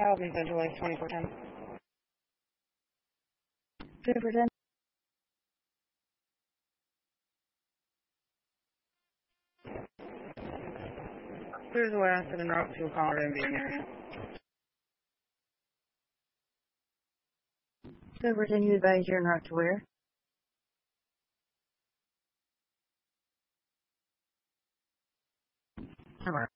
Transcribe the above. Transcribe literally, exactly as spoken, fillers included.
Calvin Central Lakes twenty-four ten. Superintendent. Clear the way after the north to Colorado Indian area. Superintendent, you advise you're not to where? Alright.